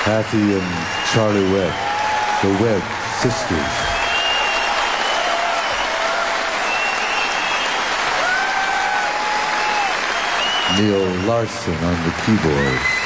Kathy and Charlie Webb, the Webb sisters. Neil Larson on the keyboards.